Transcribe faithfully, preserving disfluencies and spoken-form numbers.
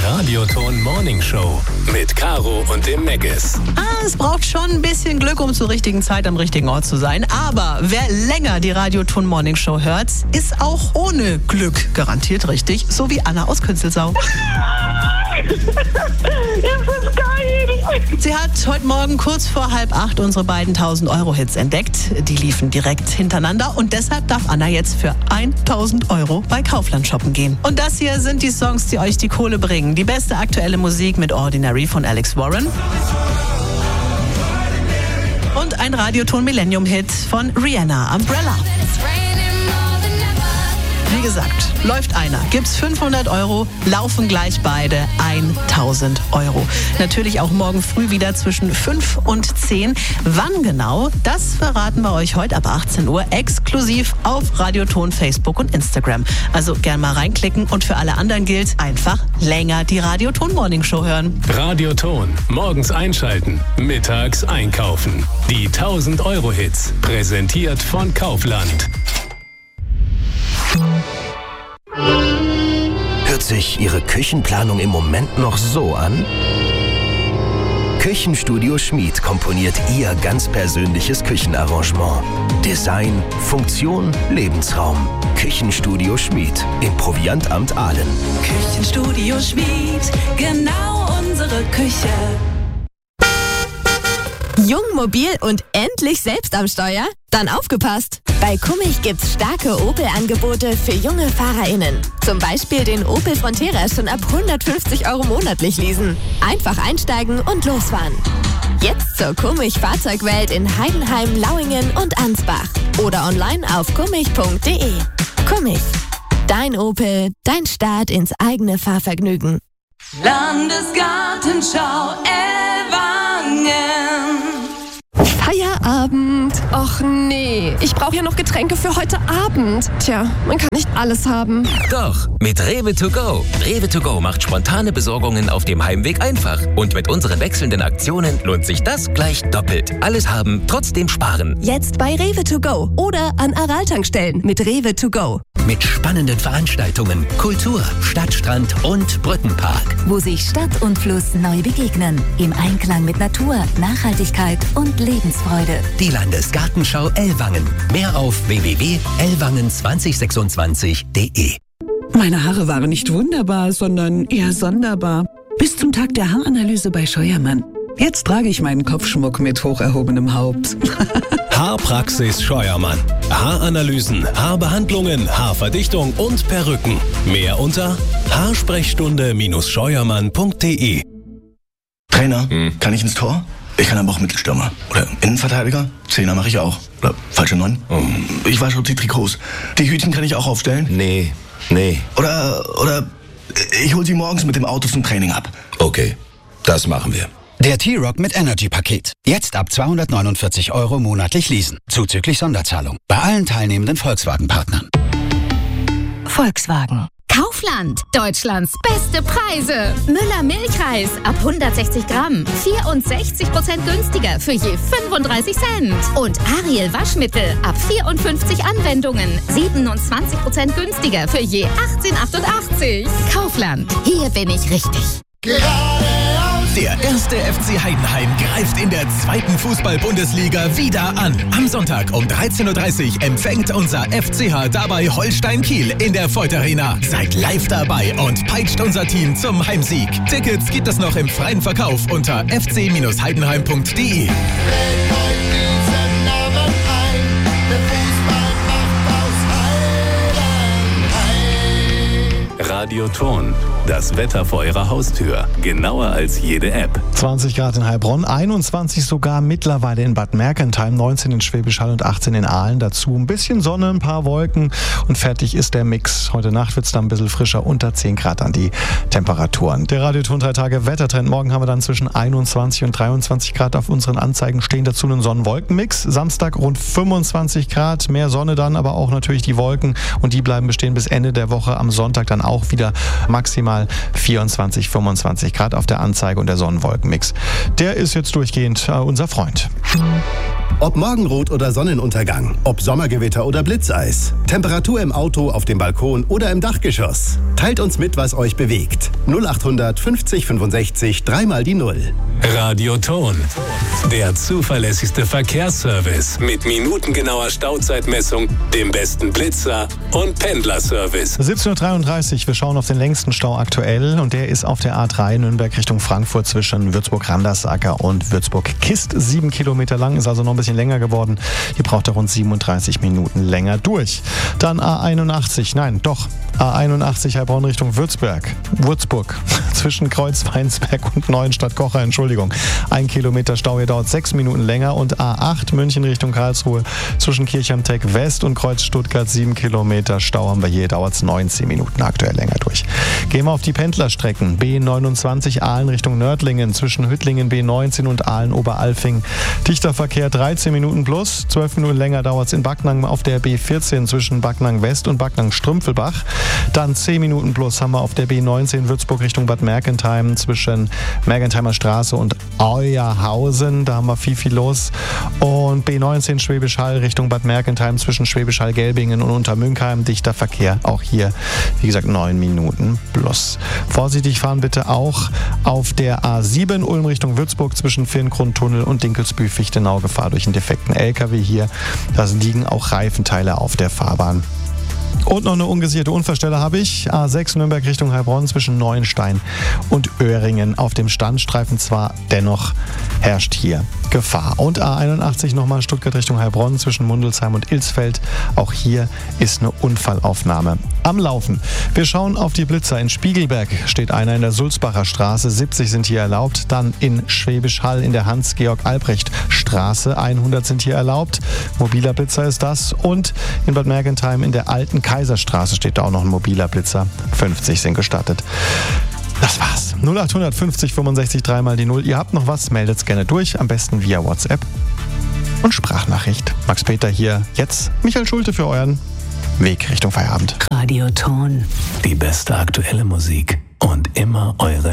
Radioton Morning Show mit Caro und dem Meggis. Ah, es braucht schon ein bisschen Glück, um zur richtigen Zeit am richtigen Ort zu sein. Aber wer länger die Radioton Morning Show hört, ist auch ohne Glück garantiert richtig. So wie Anna aus Künzelsau. Das ist geil. Sie hat heute Morgen kurz vor halb acht unsere beiden tausend-Euro-Hits entdeckt. Die liefen direkt hintereinander und deshalb darf Anna jetzt für tausend Euro bei Kaufland shoppen gehen. Und das hier sind die Songs, die euch die Kohle bringen. Die beste aktuelle Musik mit Ordinary von Alex Warren. Und ein Radioton Millennium-Hit von Rihanna, Umbrella. Wie gesagt, läuft einer, gibt's fünfhundert Euro, laufen gleich beide tausend Euro. Natürlich auch morgen früh wieder zwischen fünf und zehn. Wann genau, das verraten wir euch heute ab achtzehn Uhr exklusiv auf Radioton, Facebook und Instagram. Also gern mal reinklicken und für alle anderen gilt, einfach länger die Radioton Morning Show hören. Radioton, morgens einschalten, mittags einkaufen. Die tausend Euro Hits, präsentiert von Kaufland. Hört sich Ihre Küchenplanung im Moment noch so an? Küchenstudio Schmid komponiert Ihr ganz persönliches Küchenarrangement. Design, Funktion, Lebensraum. Küchenstudio Schmid im Proviantamt Aalen. Küchenstudio Schmid, genau unsere Küche. Jung, mobil und endlich selbst am Steuer? Dann aufgepasst! Bei Kummich gibt's starke Opel-Angebote für junge FahrerInnen. Zum Beispiel den Opel Frontera schon ab hundertfünfzig Euro monatlich leasen. Einfach einsteigen und losfahren. Jetzt zur Kummich Fahrzeugwelt in Heidenheim, Lauingen und Ansbach. Oder online auf kummich punkt de. Kummich. Dein Opel, dein Start ins eigene Fahrvergnügen. Landesgartenschau Ellwangen. Feierabend. Och nee, ich brauche ja noch Getränke für heute Abend. Tja, man kann nicht alles haben. Doch, mit Rewe to go. Rewe to go macht spontane Besorgungen auf dem Heimweg einfach. Und mit unseren wechselnden Aktionen lohnt sich das gleich doppelt. Alles haben, trotzdem sparen. Jetzt bei Rewe to go oder an Aral-Tankstellen mit Rewe to go. Mit spannenden Veranstaltungen, Kultur, Stadtstrand und Brückenpark. Wo sich Stadt und Fluss neu begegnen. Im Einklang mit Natur, Nachhaltigkeit und Lebensfreude. Die Landesgartenschau Ellwangen. Mehr auf w w w punkt ellwangen zwanzig sechsundzwanzig punkt de. Meine Haare waren nicht wunderbar, sondern eher sonderbar. Bis zum Tag der Haaranalyse bei Scheuermann. Jetzt trage ich meinen Kopfschmuck mit hoch erhobenem Haupt. Haarpraxis Scheuermann. Haaranalysen, Haarbehandlungen, Haarverdichtung und Perücken. Mehr unter haarsprechstunde Scheuermann punkt de. Trainer, hm. kann ich ins Tor? Ich kann aber auch Mittelstürmer. Oder Innenverteidiger? Zehner mache ich auch. Oder falsche Neun? Oh. Ich wasche die Trikots. Die Hütchen kann ich auch aufstellen? Nee, nee. Oder, oder ich hole sie morgens mit dem Auto zum Training ab. Okay, das machen wir. Der T-Rock mit Energy-Paket. Jetzt ab zweihundertneunundvierzig Euro monatlich leasen. Zuzüglich Sonderzahlung. Bei allen teilnehmenden Volkswagen-Partnern. Volkswagen. Kaufland. Deutschlands beste Preise. Müller Milchreis ab hundertsechzig Gramm. vierundsechzig Prozent günstiger für je fünfunddreißig Cent. Und Ariel Waschmittel ab vierundfünfzig Anwendungen. siebenundzwanzig Prozent günstiger für je achtzehn achtundachtzig. Kaufland. Hier bin ich richtig. Der erste F C Heidenheim greift in der zweiten Fußball-Bundesliga wieder an. Am Sonntag um dreizehn Uhr dreißig empfängt unser F C H dabei Holstein Kiel in der Voith Arena. Seid live dabei und peitscht unser Team zum Heimsieg. Tickets gibt es noch im freien Verkauf unter f c Bindestrich heidenheim punkt de. Radioton, das Wetter vor Ihrer Haustür. Genauer als jede App. zwanzig Grad in Heilbronn, einundzwanzig sogar mittlerweile in Bad Mergentheim, neunzehn in Schwäbisch Hall und achtzehn in Aalen. Dazu ein bisschen Sonne, ein paar Wolken und fertig ist der Mix. Heute Nacht wird es dann ein bisschen frischer, unter zehn Grad an die Temperaturen. Der Radioton drei Tage Wettertrend. Morgen haben wir dann zwischen einundzwanzig und dreiundzwanzig Grad auf unseren Anzeigen stehen. Dazu einen Sonnen-Wolken-Mix. Samstag rund fünfundzwanzig Grad, mehr Sonne dann, aber auch natürlich die Wolken und die bleiben bestehen bis Ende der Woche. Am Sonntag dann auch wieder maximal vierundzwanzig, fünfundzwanzig Grad auf der Anzeige und der Sonnenwolkenmix. Der ist jetzt durchgehend äh, unser Freund. Ob Morgenrot oder Sonnenuntergang, ob Sommergewitter oder Blitzeis, Temperatur im Auto, auf dem Balkon oder im Dachgeschoss. Teilt uns mit, was euch bewegt. null achthundert fünfzig fünfundsechzig, dreimal die Null. Radioton, der zuverlässigste Verkehrsservice mit minutengenauer Stauzeitmessung, dem besten Blitzer und Pendlerservice. siebzehn Uhr dreiunddreißig, wir schauen auf den längsten Stau aktuell und der ist auf der A drei Nürnberg Richtung Frankfurt zwischen Würzburg-Randersacker und Würzburg-Kist. Sieben Kilometer lang, ist also noch ein bisschen länger geworden. Ihr braucht da rund siebenunddreißig Minuten länger durch. Dann A einundachtzig, nein, doch, A einundachtzig Heilbronn Richtung Würzburg. Würzburg zwischen Kreuzweinsberg und Neuenstadt-Kocher, Entschuldigung. Ein Kilometer Stau, hier dauert sechs Minuten länger. Und A acht München Richtung Karlsruhe zwischen Kirchheim-Teck West und Kreuz Stuttgart. Sieben Kilometer Stau haben wir hier, dauert es neunzehn Minuten aktuell länger durch. Gehen wir auf die Pendlerstrecken. B neunundzwanzig Aalen Richtung Nördlingen zwischen Hüttlingen B neunzehn und Aalen-Oberalfing. Dichter Verkehr dreizehn Minuten plus, zwölf Minuten länger dauert es in Backnang auf der B vierzehn zwischen Backnang West und Backnang Strümpfelbach. Dann zehn Minuten plus haben wir auf der B neunzehn Würzburg Richtung Bad Mergentheim zwischen Mergentheimer Straße und Euerhausen. Da haben wir viel, viel los. Und B neunzehn Schwäbisch Hall Richtung Bad Mergentheim zwischen Schwäbisch Hall Gelbingen und Untermünkheim. Dichter Verkehr. Auch hier, wie gesagt, neun Minuten plus. Vorsichtig fahren bitte auch auf der A sieben Ulm Richtung Würzburg zwischen Firngrundtunnel und Dinkelsbühl-Fichtenau. Gefahr durch einen defekten L K W hier. Da liegen auch Reifenteile auf der Fahrbahn. Und noch eine ungesicherte Unfallstelle habe ich. A sechs Nürnberg Richtung Heilbronn zwischen Neuenstein und Öhringen. Auf dem Standstreifen zwar, dennoch herrscht hier Gefahr. Und A einundachtzig nochmal Stuttgart Richtung Heilbronn zwischen Mundelsheim und Ilsfeld. Auch hier ist eine Unfallaufnahme am Laufen. Wir schauen auf die Blitzer. In Spiegelberg steht einer in der Sulzbacher Straße. siebzig sind hier erlaubt. Dann in Schwäbisch Hall in der Hans-Georg-Albrecht-Straße. hundert sind hier erlaubt. Mobiler Blitzer ist das. Und in Bad Mergentheim in der alten Kaiserstraße steht da auch noch ein mobiler Blitzer. fünfzig sind gestattet. Das war's. null achthundert fünfzig fünfundsechzig, dreimal die Null. Ihr habt noch was, meldet's gerne durch. Am besten via WhatsApp und Sprachnachricht. Max Peter hier. Jetzt Michael Schulte für euren Weg Richtung Feierabend. Radioton. Die beste aktuelle Musik und immer eure